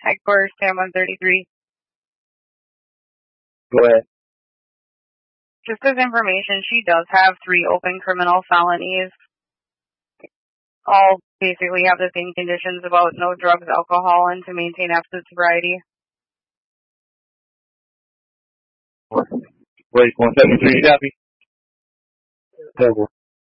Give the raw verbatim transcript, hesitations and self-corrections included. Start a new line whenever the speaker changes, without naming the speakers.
Headquarters, Sam one thirty-three.
Go ahead.
Just as information, she does have three open criminal felonies. All basically have the same conditions about no drugs, alcohol, and to maintain absolute sobriety.
Wait, one seventy-three, copy.